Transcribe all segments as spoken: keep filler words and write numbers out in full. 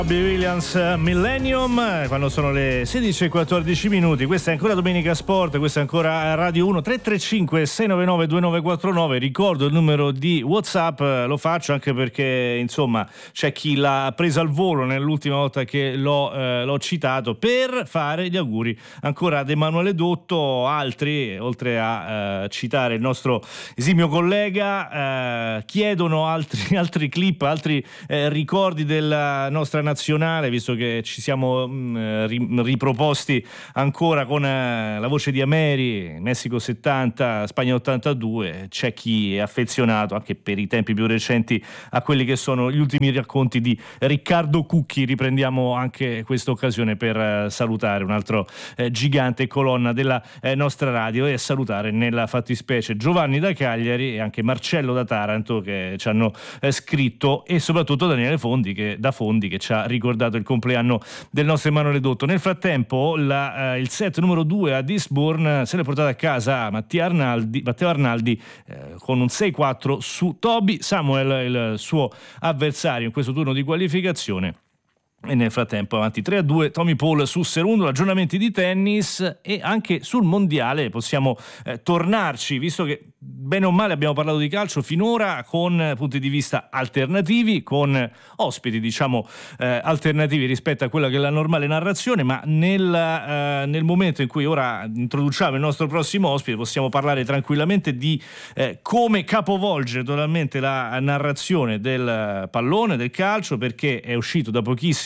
Robbie Williams, Millennium, quando sono le sedici e quattordici minuti. Questa è ancora Domenica Sport, questa è ancora Radio uno. Tre tre cinque sei nove nove due nove quattro nove. Ricordo il numero di WhatsApp, lo faccio anche perché insomma c'è chi l'ha presa al volo nell'ultima volta che l'ho, eh, l'ho citato, per fare gli auguri ancora ad Emanuele Dotto. Altri, oltre a eh, citare il nostro esimio collega, eh, chiedono altri, altri clip, altri eh, ricordi della nostra nazionale, visto che ci siamo mh, riproposti ancora con uh, la voce di Ameri, Messico settanta, Spagna ottantadue. C'è chi è affezionato anche per i tempi più recenti a quelli che sono gli ultimi racconti di Riccardo Cucchi. Riprendiamo anche questa occasione per uh, salutare un altro uh, gigante colonna della uh, nostra radio, e salutare nella fattispecie Giovanni da Cagliari e anche Marcello da Taranto, che ci hanno uh, scritto, e soprattutto Daniele Fondi, che da Fondi, che ci ha ricordato il compleanno del nostro Emanuele Dotto. Nel frattempo la, eh, il set numero due a Eastbourne se l'è portata a casa Mattia Arnaldi, Matteo Arnaldi eh, con un sei quattro su Toby Samuel, il suo avversario in questo turno di qualificazione. E nel frattempo avanti tre a due Tommy Paul su Serundolo. Aggiornamenti di tennis e anche sul mondiale possiamo eh, tornarci, visto che bene o male abbiamo parlato di calcio finora con punti di vista alternativi, con ospiti diciamo eh, alternativi rispetto a quella che è la normale narrazione, ma nel, eh, nel momento in cui ora introduciamo il nostro prossimo ospite possiamo parlare tranquillamente di eh, come capovolgere totalmente la narrazione del pallone, del calcio, perché è uscito da pochissimo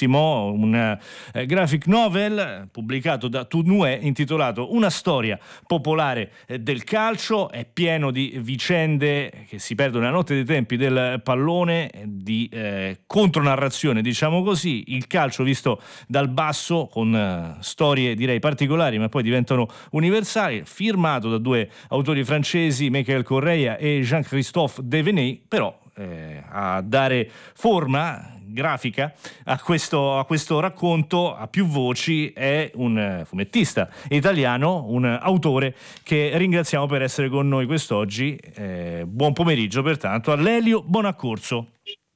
un eh, graphic novel pubblicato da Tournue intitolato Una storia popolare eh, del calcio. È pieno di vicende che si perdono nella notte dei tempi del pallone, di eh, contronarrazione, diciamo così, il calcio visto dal basso, con eh, storie direi particolari ma poi diventano universali, firmato da due autori francesi, Michael Correia e Jean-Christophe Deveney. Però eh, a dare forma grafica a questo, a questo racconto a più voci è un fumettista italiano, un autore che ringraziamo per essere con noi quest'oggi. Eh, buon pomeriggio pertanto a Lelio Bonaccorso.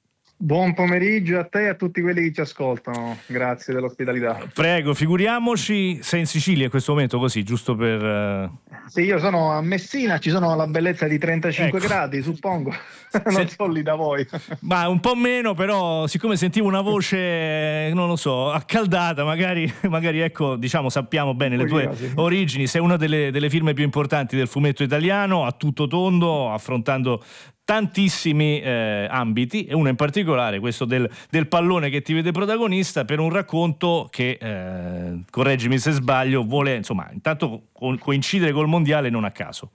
Buon pomeriggio a te e a tutti quelli che ci ascoltano, grazie dell'ospitalità. Prego, figuriamoci, sei in Sicilia in questo momento, così, giusto per... Uh... Sì, io sono a Messina, ci sono la bellezza di trentacinque ecco. gradi, suppongo, non Se... so lì da voi. Ma un po' meno, però siccome sentivo una voce, non lo so, accaldata, magari, magari ecco, diciamo, sappiamo bene le tue sì. origini, sei una delle, delle firme più importanti del fumetto italiano, a tutto tondo, affrontando tantissimi eh, ambiti, e uno in particolare, questo del, del pallone, che ti vede protagonista per un racconto che, eh, correggimi se sbaglio, vuole insomma intanto co- coincidere col mondiale, non a caso.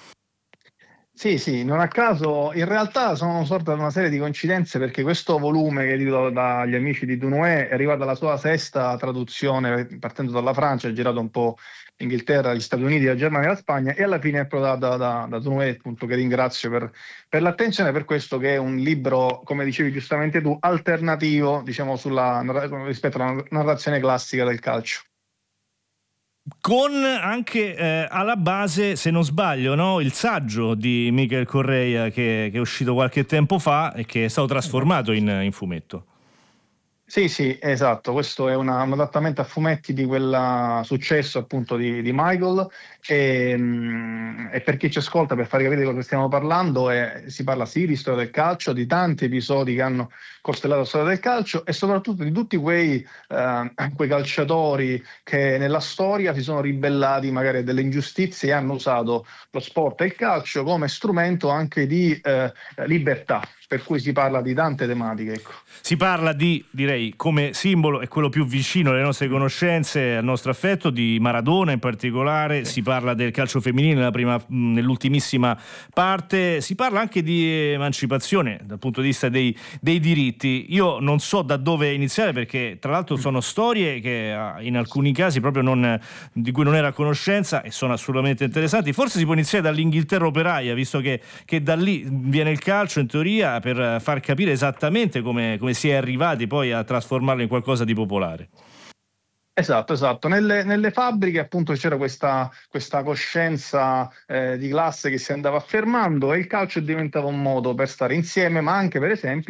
Sì, sì, non a caso. In realtà sono sorte da una serie di coincidenze, perché questo volume che è edito dagli amici di Tournue è arrivato alla sua sesta traduzione, partendo dalla Francia, è girato un po' Inghilterra, gli Stati Uniti, la Germania e la Spagna, e alla fine è approdato da, da, da Tournue, appunto, che ringrazio per, per l'attenzione, per questo che è un libro, come dicevi giustamente tu, alternativo, diciamo, sulla, rispetto alla narrazione classica del calcio. Con anche eh, alla base, se non sbaglio, no? il saggio di Michael Correia che, che è uscito qualche tempo fa e che è stato trasformato in, in fumetto. Sì, sì, esatto, questo è una, un adattamento a fumetti di quel successo appunto di, di Michael, e, mh, e per chi ci ascolta, per far capire di cosa stiamo parlando, è, si parla sì di storia del calcio, di tanti episodi che hanno costellato la storia del calcio, e soprattutto di tutti quei, eh, quei calciatori che nella storia si sono ribellati magari a delle ingiustizie e hanno usato lo sport e il calcio come strumento anche di eh, libertà, per cui si parla di tante tematiche. Ecco. Si parla di, direi, come simbolo, è quello più vicino alle nostre conoscenze, al nostro affetto, di Maradona in particolare. Sì. Si parla del calcio femminile nella prima, nell'ultimissima parte, si parla anche di emancipazione dal punto di vista dei, dei diritti. Io non so da dove iniziare, perché tra l'altro sono storie che in alcuni casi proprio non, di cui non era a conoscenza, e sono assolutamente interessanti. Forse si può iniziare dall'Inghilterra operaia, visto che, che da lì viene il calcio in teoria, per far capire esattamente come, come si è arrivati poi a trasformarlo in qualcosa di popolare. Esatto, esatto. Nelle, nelle fabbriche appunto c'era questa, questa coscienza eh, di classe che si andava affermando, e il calcio diventava un modo per stare insieme, ma anche per esempio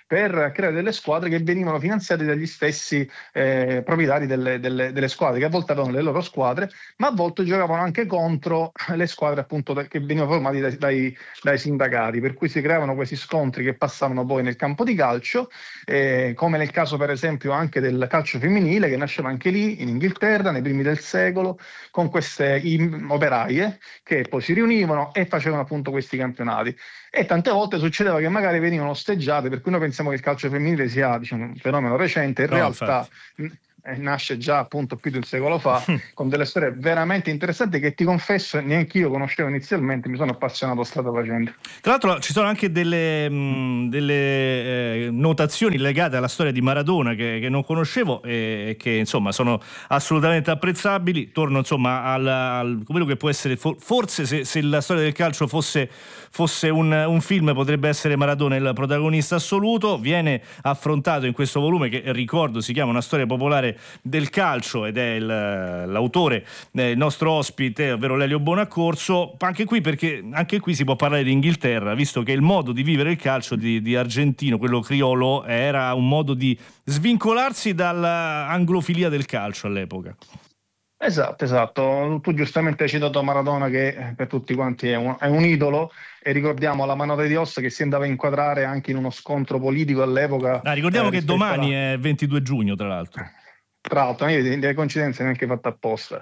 per creare delle squadre che venivano finanziate dagli stessi eh, proprietari delle, delle, delle squadre, che a volte avevano le loro squadre, ma a volte giocavano anche contro le squadre appunto che venivano formate dai, dai, dai sindacati, per cui si creavano questi scontri che passavano poi nel campo di calcio, eh, come nel caso per esempio anche del calcio femminile, che nasceva anche lì in Inghilterra nei primi del secolo, con queste operaie che poi si riunivano e facevano appunto questi campionati. E tante volte succedeva che magari venivano osteggiate, per cui noi pensiamo che il calcio femminile sia, diciamo, un fenomeno recente, in no, realtà infatti. Nasce già appunto più di un secolo fa, con delle storie veramente interessanti che, ti confesso, neanche io conoscevo inizialmente, mi sono appassionato strada facendo. Tra l'altro ci sono anche delle, mh, delle eh, notazioni legate alla storia di Maradona che, che non conoscevo e che insomma sono assolutamente apprezzabili. Torno insomma al, al quello che può essere, forse se, se la storia del calcio fosse, fosse un, un film, potrebbe essere Maradona il protagonista assoluto. Viene affrontato in questo volume che, ricordo, si chiama Una storia popolare del calcio, ed è il, l'autore, eh, il nostro ospite, ovvero Lelio Bonaccorso. Anche qui, perché anche qui si può parlare di Inghilterra, visto che il modo di vivere il calcio di, di Argentino, quello criolo, era un modo di svincolarsi dall'anglofilia del calcio all'epoca. Esatto, esatto. Tu giustamente hai citato Maradona, che per tutti quanti è un, è un idolo, e ricordiamo la mano di Dios che si andava a inquadrare anche in uno scontro politico all'epoca. Ah, ricordiamo eh, che domani alla... è ventidue giugno, tra l'altro. Tra l'altro, io delle coincidenze neanche fatte apposta.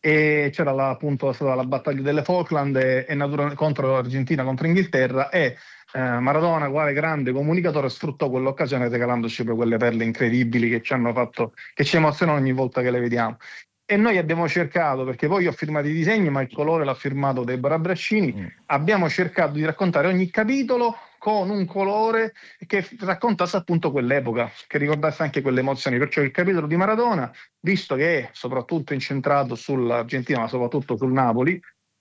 E c'era la, appunto stata la battaglia delle Falkland e, e natura, contro l'Argentina, contro Inghilterra, e eh, Maradona, quale grande comunicatore, sfruttò quell'occasione regalandoci per quelle perle incredibili che ci hanno fatto, che ci emozionano ogni volta che le vediamo. E noi abbiamo cercato, perché poi io ho firmato i disegni, ma il colore l'ha firmato Deborah Braccini, mm. abbiamo cercato di raccontare ogni capitolo con un colore che raccontasse appunto quell'epoca, che ricordasse anche quelle emozioni. Perciò il capitolo di Maradona, visto che è soprattutto incentrato sull'Argentina, ma soprattutto sul Napoli,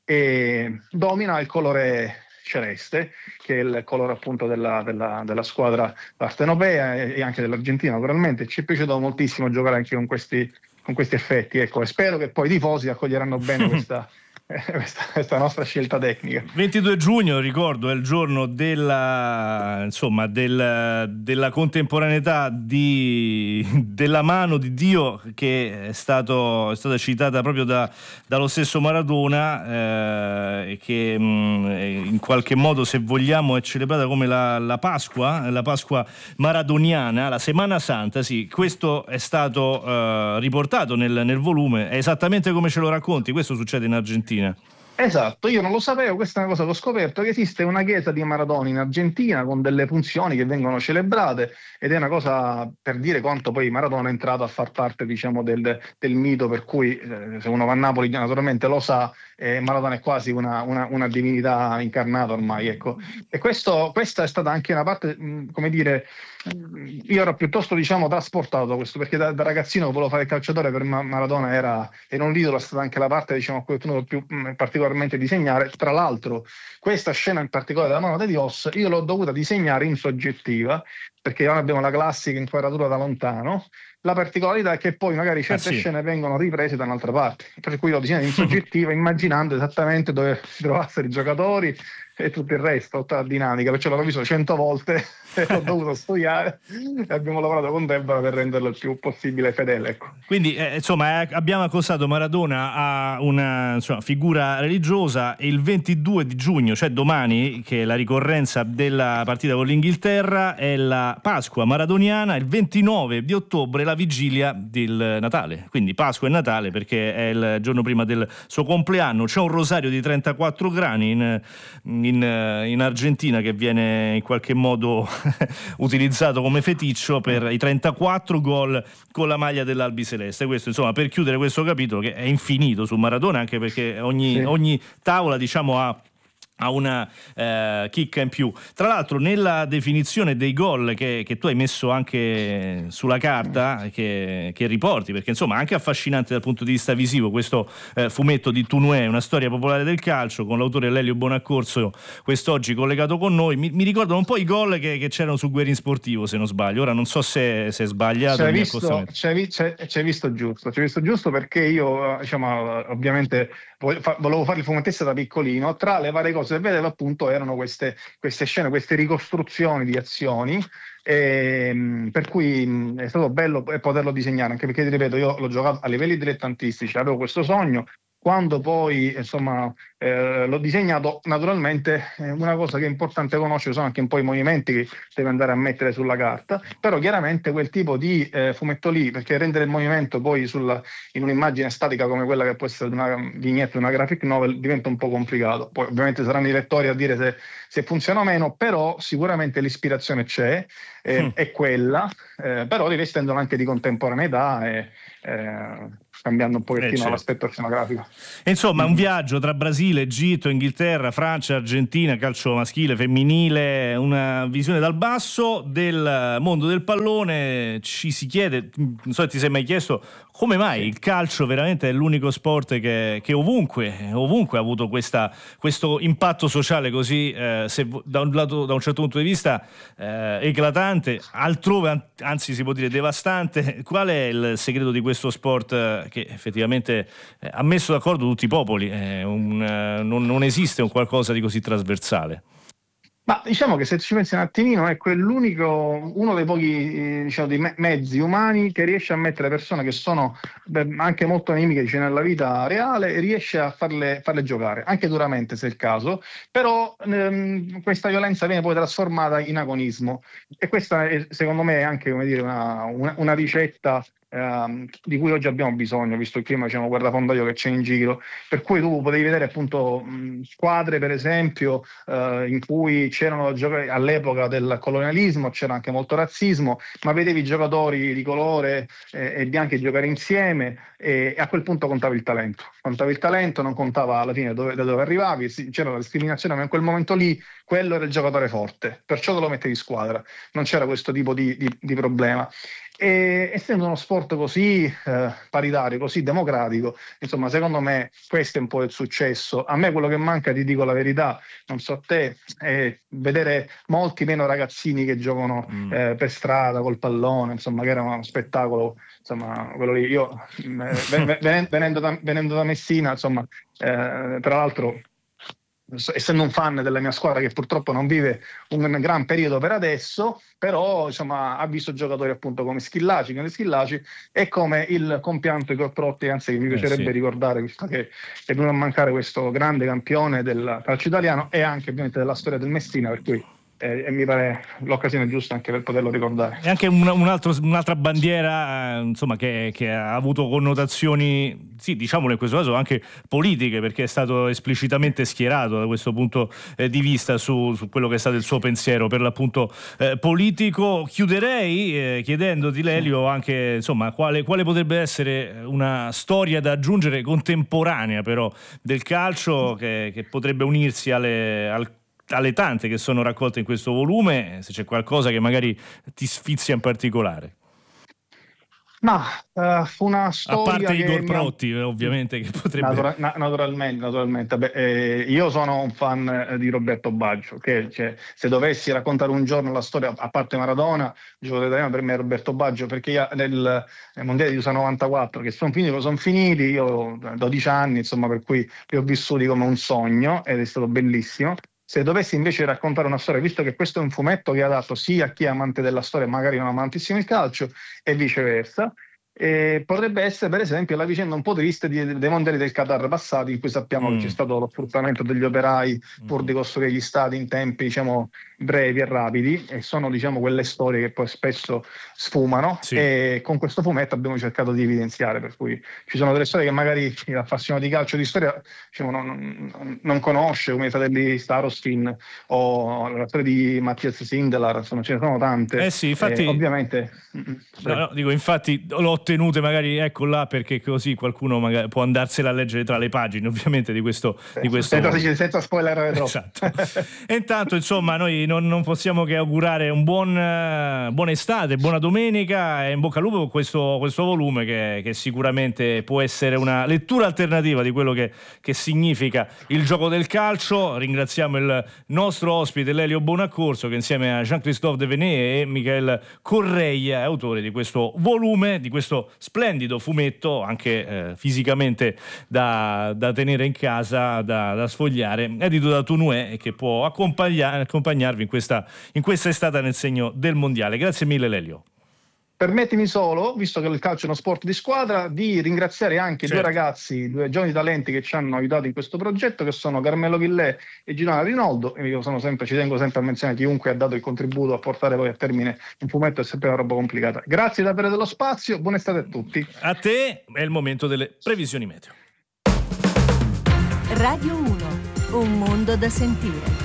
e domina il colore celeste, che è il colore appunto della, della, della squadra partenopea e anche dell'Argentina naturalmente. Ci è piaciuto moltissimo giocare anche con questi con questi effetti, ecco, e spero che poi i tifosi accoglieranno bene questa, questa, questa nostra scelta tecnica. ventidue giugno, ricordo, è il giorno della, insomma, del, della contemporaneità di, della mano di Dio, che è, stato, è stata citata proprio da, dallo stesso Maradona, eh, che mh, in qualche modo, se vogliamo, è celebrata come la, la Pasqua, la Pasqua maradoniana, la Semana Santa. Sì, questo è stato eh, riportato nel, nel volume, è esattamente come ce lo racconti. Questo succede in Argentina. Esatto, io non lo sapevo, questa è una cosa che ho scoperto, che esiste una chiesa di Maradona in Argentina con delle funzioni che vengono celebrate, ed è una cosa per dire quanto poi Maradona è entrato a far parte, diciamo, del, del mito, per cui eh, se uno va a Napoli naturalmente lo sa, eh, Maradona è quasi una, una, una divinità incarnata ormai, ecco. E questo, questa è stata anche una parte, mh, come dire, io ero piuttosto, diciamo, trasportato da questo, perché da, da ragazzino volevo fare il calciatore, per Maradona era, era un idolo, è stata anche la parte, diciamo, a cui ho tenuto più mh, particolarmente disegnare. Tra l'altro questa scena in particolare della mano di Dios io l'ho dovuta disegnare in soggettiva, perché noi abbiamo la classica inquadratura da lontano. La particolarità è che poi magari certe ah, sì. scene vengono riprese da un'altra parte, per cui l'ho disegnato in soggettiva immaginando esattamente dove si trovassero i giocatori e tutto il resto, tutta la dinamica, perciò l'ho visto cento volte e l'ho dovuto studiare, e abbiamo lavorato con Deborah per renderlo il più possibile fedele, ecco. Quindi eh, insomma eh, abbiamo accostato Maradona a una, insomma, figura religiosa, e il ventidue di giugno, cioè domani, che è la ricorrenza della partita con l'Inghilterra, è la Pasqua maradoniana. Il ventinove di ottobre la vigilia del Natale, quindi Pasqua e Natale, perché è il giorno prima del suo compleanno. C'è un rosario di trentaquattro grani in, in, in Argentina, che viene in qualche modo utilizzato come feticcio per i trentaquattro gol con la maglia dell'Albiceleste. Questo, insomma, per chiudere questo capitolo, che è infinito su Maradona, anche perché ogni, sì. ogni tavola, diciamo, ha a una eh, chicca in più. Tra l'altro, nella definizione dei gol che, che tu hai messo anche sulla carta, che, che riporti, perché insomma è anche affascinante dal punto di vista visivo questo eh, fumetto di Tunue, una storia popolare del calcio, con l'autore Lelio Bonaccorso quest'oggi collegato con noi. Mi, mi ricordano un po' i gol che, che c'erano su Guerin Sportivo, se non sbaglio. Ora non so se, se è sbagliato. C'è visto, c'è, c'è, c'è visto giusto, c'è visto giusto perché io, diciamo, ovviamente volevo fare il fumettista da piccolino. Tra le varie cose se vedeva appunto erano queste, queste scene, queste ricostruzioni di azioni, e, per cui è stato bello poterlo disegnare, anche perché, ti ripeto, io l'ho giocato a livelli dilettantistici, avevo questo sogno. Quando poi insomma eh, l'ho disegnato, naturalmente eh, una cosa che è importante conoscere sono anche un po' i movimenti che devi andare a mettere sulla carta, però chiaramente quel tipo di eh, fumetto lì, perché rendere il movimento poi sulla, in un'immagine statica come quella che può essere una vignetta, una graphic novel, diventa un po' complicato. Poi ovviamente saranno i lettori a dire se, se funziona o meno, però sicuramente l'ispirazione c'è, eh, mm. è quella, eh, però rivestendola anche di contemporaneità e eh, cambiando un pochettino eh certo. l'aspetto scenografico. Insomma, un viaggio tra Brasile, Egitto, Inghilterra, Francia, Argentina, calcio maschile, femminile, una visione dal basso del mondo del pallone. Ci si chiede, non so se ti sei mai chiesto, come mai il calcio veramente è l'unico sport che, che ovunque, ovunque ha avuto questa, questo impatto sociale così, eh, se, da, un lato, da un certo punto di vista, eh, eclatante, altrove anzi si può dire devastante. Qual è il segreto di questo sport eh, che effettivamente eh, ha messo d'accordo tutti i popoli? Eh, un, eh, non, non esiste un qualcosa di così trasversale. Ma diciamo che se ci pensi un attimino, ecco, è l'unico, uno dei pochi diciamo, dei me- mezzi umani che riesce a mettere persone che sono beh, anche molto anemiche dice, nella vita reale, e riesce a farle, farle giocare, anche duramente se è il caso, però ehm, questa violenza viene poi trasformata in agonismo, e questa è, secondo me è anche come dire, una, una, una ricetta Uh, di cui oggi abbiamo bisogno, visto il clima diciamo, guardafondaio che c'è in giro, per cui tu potevi vedere appunto mh, squadre per esempio uh, in cui c'erano giocatori all'epoca del colonialismo, c'era anche molto razzismo, ma vedevi giocatori di colore eh, e bianchi giocare insieme, e, e a quel punto contava il talento, contava il talento, non contava alla fine dove, da dove arrivavi, c'era la discriminazione, ma in quel momento lì quello era il giocatore forte, perciò te lo mettevi in squadra, non c'era questo tipo di, di, di problema. E essendo uno sport così eh, paritario, così democratico, insomma, secondo me questo è un po' il successo. A me quello che manca, ti dico la verità, non so a te, è vedere molti meno ragazzini che giocano mm. eh, per strada col pallone, insomma, che era uno spettacolo, insomma, quello lì. Io eh, venendo, da, venendo da Messina, insomma, eh, tra l'altro, essendo un fan della mia squadra che purtroppo non vive un gran periodo per adesso, però insomma ha visto giocatori appunto come Schillaci, come Schillaci e come il compianto Igor Protti, anzi che mi piacerebbe eh sì. ricordare, visto che è venuto a mancare questo grande campione del calcio italiano e anche ovviamente della storia del Messina, per cui Eh, e mi pare l'occasione giusta anche per poterlo ricordare. E anche un, un altro, un'altra bandiera eh, insomma che, che ha avuto connotazioni, sì, diciamolo in questo caso anche politiche, perché è stato esplicitamente schierato da questo punto eh, di vista su, su quello che è stato il suo pensiero per l'appunto eh, politico. Chiuderei eh, chiedendoti, Lelio, anche insomma quale, quale potrebbe essere una storia da aggiungere contemporanea però del calcio che, che potrebbe unirsi alle, al alle tante che sono raccolte in questo volume, se c'è qualcosa che magari ti sfizia in particolare. Ma uh, fu una storia, a parte Igor che Protti ha... ovviamente che potrebbe Natura- na- naturalmente, naturalmente. Beh, eh, io sono un fan eh, di Roberto Baggio, che cioè, se dovessi raccontare un giorno la storia, a parte Maradona, il giocatore italiano per me è Roberto Baggio, perché io, nel, nel mondiale di U S A novantaquattro che sono finiti, sono finiti, io ho dodici anni, insomma, per cui li ho vissuti come un sogno ed è stato bellissimo. Se dovessi invece raccontare una storia, visto che questo è un fumetto che è adatto sia a chi è amante della storia, magari non amantissimo il calcio, e viceversa, e potrebbe essere per esempio la vicenda un po' triste di, dei mondiali del Qatar passati, in cui sappiamo mm. che c'è stato lo sfruttamento degli operai pur di costruire gli stadi in tempi diciamo brevi e rapidi, e sono diciamo quelle storie che poi spesso sfumano, sì. E con questo fumetto abbiamo cercato di evidenziare, per cui ci sono delle storie che magari l'appassionato di calcio di storia diciamo, non, non, non conosce, come i fratelli Starostin o la storia di Matthias Sindelar, insomma ce ne sono tante. Eh sì, infatti eh, ovviamente no, no, dico infatti l'ho tenute magari ecco là perché così qualcuno magari può andarsela a leggere tra le pagine ovviamente di questo, eh, di questo senza, senza spoilerare troppo. Esatto. E intanto insomma noi non, non possiamo che augurare un buon uh, buona estate, buona domenica e in bocca al lupo con questo, questo volume che, che sicuramente può essere una lettura alternativa di quello che, che significa il gioco del calcio. Ringraziamo il nostro ospite Lelio Bonaccorso, che insieme a Jean-Christophe Devenet e Michael Correia è autore di questo volume, di questo questo splendido fumetto, anche eh, fisicamente da, da tenere in casa, da, da sfogliare, edito da Tourneur, e che può accompagna- accompagnarvi in questa, in questa estate nel segno del mondiale. Grazie mille Lelio. Permettimi solo, visto che il calcio è uno sport di squadra, di ringraziare anche certo. due ragazzi, due giovani talenti che ci hanno aiutato in questo progetto, che sono Carmelo Ghillè e Giuliano Rinaldo. E io sono sempre, ci tengo sempre a menzionare chiunque ha dato il contributo a portare poi a termine un fumetto, è sempre una roba complicata. Grazie davvero dello spazio, buona estate a tutti. A te, è il momento delle previsioni meteo. Radio uno, un mondo da sentire.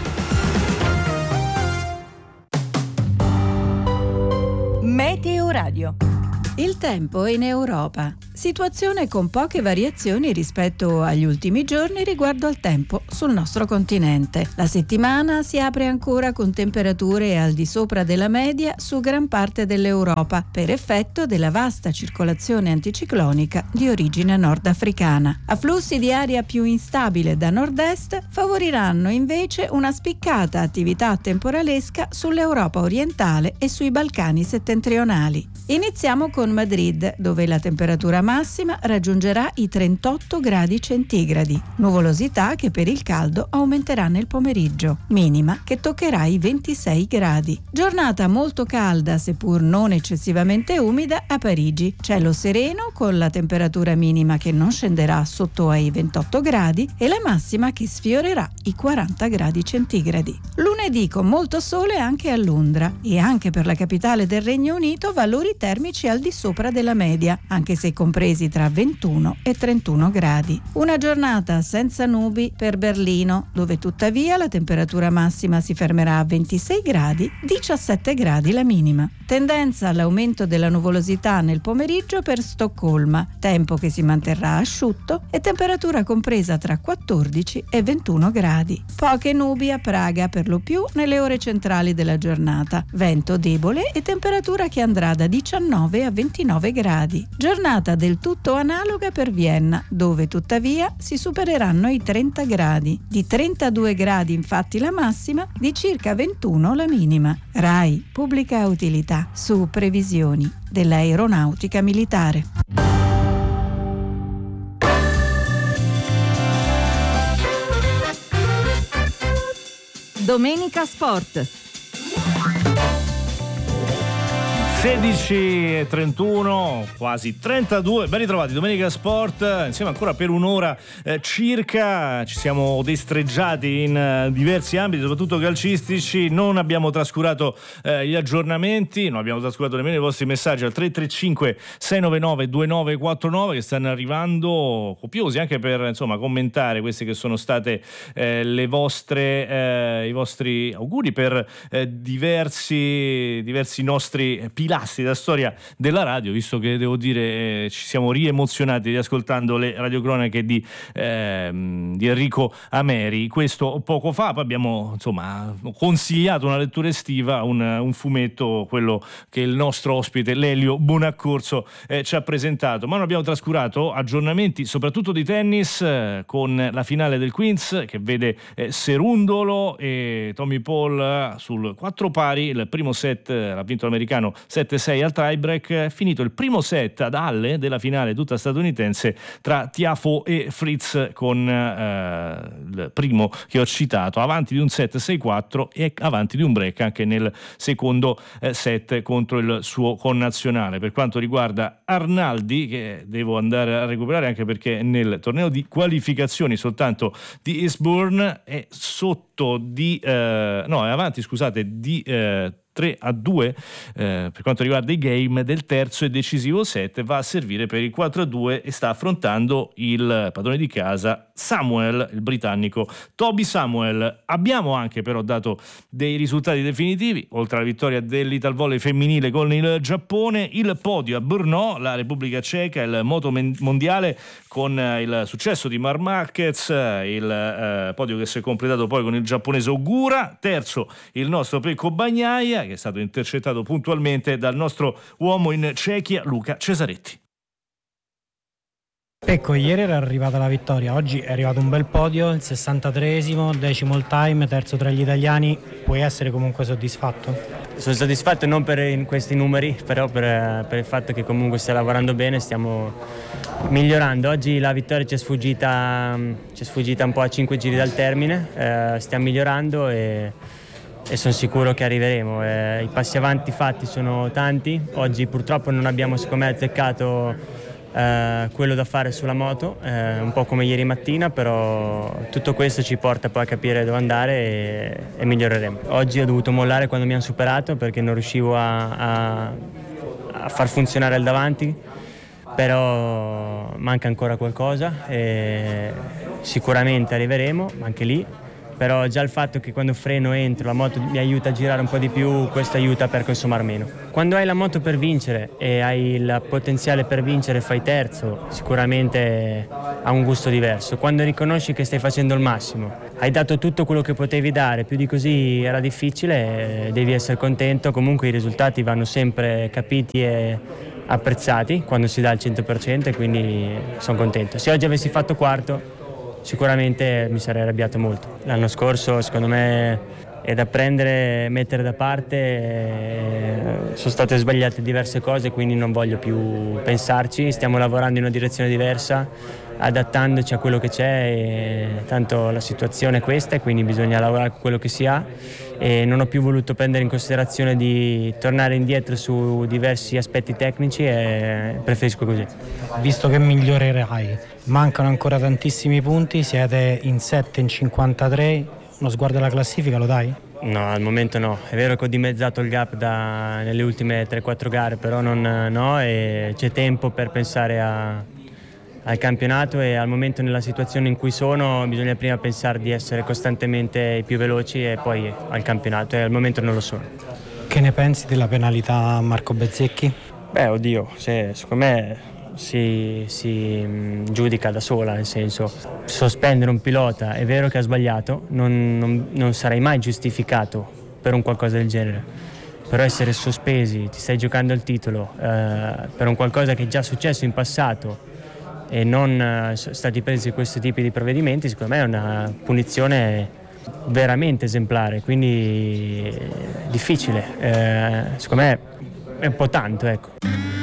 Meteo Radio. Il tempo in Europa. Situazione con poche variazioni rispetto agli ultimi giorni riguardo al tempo sul nostro continente. La settimana si apre ancora con temperature al di sopra della media su gran parte dell'Europa, per effetto della vasta circolazione anticiclonica di origine nordafricana. Afflussi di aria più instabile da nord-est favoriranno invece una spiccata attività temporalesca sull'Europa orientale e sui Balcani settentrionali. Iniziamo con Madrid, dove la temperatura massima raggiungerà i trentotto gradi centigradi, nuvolosità che per il caldo aumenterà nel pomeriggio, minima che toccherà i ventisei gradi. Giornata molto calda, seppur non eccessivamente umida, a Parigi. Cielo sereno con la temperatura minima che non scenderà sotto ai ventotto gradi e la massima che sfiorerà i quaranta gradi centigradi. Lunedì con molto sole anche a Londra e anche per la capitale del Regno Unito valori termici al di sopra della media, anche se compresi tra ventuno e trentuno gradi. Una giornata senza nubi per Berlino, dove tuttavia la temperatura massima si fermerà a ventisei gradi, diciassette gradi la minima. Tendenza all'aumento della nuvolosità nel pomeriggio per Stoccolma, tempo che si manterrà asciutto e temperatura compresa tra quattordici e ventuno gradi. Poche nubi a Praga, per lo più nelle ore centrali della giornata, vento debole e temperatura che andrà da diciannove a ventinove gradi. Giornata del tutto analoga per Vienna, dove tuttavia si supereranno i trenta gradi. Di trentadue gradi infatti la massima, di circa ventuno la minima. RAI Pubblica Utilità, su previsioni dell'aeronautica militare. Domenica Sport. sedici e trentuno, quasi trentadue, ben ritrovati, Domenica Sport, insieme ancora per un'ora eh, circa. Ci siamo destreggiati in eh, diversi ambiti, soprattutto calcistici. Non abbiamo trascurato eh, gli aggiornamenti, non abbiamo trascurato nemmeno i vostri messaggi al tre tre cinque sei nove nove due nove quattro nove, che stanno arrivando copiosi anche per insomma commentare queste che sono state eh, le vostre eh, i vostri auguri per eh, diversi diversi nostri pilastri della storia della radio, visto che devo dire eh, ci siamo riemozionati riascoltando le radiocronache di, eh, di Enrico Ameri, questo poco fa. Poi abbiamo insomma consigliato una lettura estiva, un, un fumetto, quello che il nostro ospite Lelio Bonaccorso eh, ci ha presentato, ma non abbiamo trascurato aggiornamenti soprattutto di tennis eh, con la finale del Queens che vede eh, Serundolo e Tommy Paul sul quattro pari. Il primo set eh, l'ha vinto l'americano sette sei al tiebreak, finito il primo set ad Halle della finale tutta statunitense tra Tiafoe e Fritz, con eh, il primo che ho citato avanti di un set sei quattro e avanti di un break anche nel secondo eh, set contro il suo connazionale. Per quanto riguarda Arnaldi, che devo andare a recuperare anche perché nel torneo di qualificazioni soltanto di Eastbourne è sotto di eh, no è avanti scusate di eh, tre a due eh, per quanto riguarda i game del terzo e decisivo set, va a servire per il quattro a due e sta affrontando il padrone di casa Samuel, il britannico Toby Samuel. Abbiamo anche però dato dei risultati definitivi, oltre alla vittoria dell'Ital Volley femminile con il Giappone, il podio a Brno, la Repubblica Ceca, il moto mondiale con il successo di Marc Marquez, il eh, podio che si è completato poi con il giapponese Ogura, terzo il nostro Pecco Bagnaia, che è stato intercettato puntualmente dal nostro uomo in Cechia Luca Cesaretti. Ecco, ieri era arrivata la vittoria, oggi è arrivato un bel podio, il sessantatreesimo, decimo all time, terzo tra gli italiani. Puoi essere comunque soddisfatto? sono soddisfatto non per questi numeri, però per, per il fatto che comunque stia lavorando bene, stiamo migliorando. Oggi la vittoria ci è sfuggita, ci è sfuggita un po' a cinque giri dal termine, eh, stiamo migliorando e, e sono sicuro che arriveremo. Eh, I passi avanti fatti sono tanti, oggi purtroppo non abbiamo secondo me azzeccato Uh, quello da fare sulla moto, uh, un po' come ieri mattina, però tutto questo ci porta poi a capire dove andare e, e miglioreremo. Oggi ho dovuto mollare quando mi hanno superato perché non riuscivo a, a, a far funzionare il davanti, però manca ancora qualcosa e sicuramente arriveremo anche lì. Però già il fatto che quando freno entro la moto mi aiuta a girare un po' di più, questo aiuta per consumare meno. Quando hai la moto per vincere e hai il potenziale per vincere e fai terzo, sicuramente ha un gusto diverso. Quando riconosci che stai facendo il massimo, hai dato tutto quello che potevi dare, più di così era difficile, devi essere contento. Comunque i risultati vanno sempre capiti e apprezzati quando si dà il cento per cento e quindi sono contento. Se oggi avessi fatto quarto sicuramente mi sarei arrabbiato molto. L'anno scorso secondo me è da prendere, mettere da parte, sono state sbagliate diverse cose, quindi non voglio più pensarci, stiamo lavorando in una direzione diversa, adattandoci a quello che c'è, e tanto la situazione è questa e quindi bisogna lavorare con quello che si ha e non ho più voluto prendere in considerazione di tornare indietro su diversi aspetti tecnici e preferisco così. Visto che migliorerai, mancano ancora tantissimi punti, siete in sette in cinquantatré, uno sguardo alla classifica lo dai? No, al momento no, è vero che ho dimezzato il gap da, nelle ultime tre quattro gare, però non, no, e c'è tempo per pensare a, al campionato e al momento nella situazione in cui sono bisogna prima pensare di essere costantemente i più veloci e poi al campionato, e al momento non lo sono. Che ne pensi della penalità a Marco Bezzecchi? Beh, oddio, se, secondo me si, si mh, giudica da sola, nel senso, sospendere un pilota è vero che ha sbagliato, non, non, non sarai mai giustificato per un qualcosa del genere, però essere sospesi, ti stai giocando il titolo eh, per un qualcosa che è già successo in passato e non eh, sono stati presi questi tipi di provvedimenti, secondo me è una punizione veramente esemplare, quindi difficile, eh, secondo me è un po' tanto, ecco.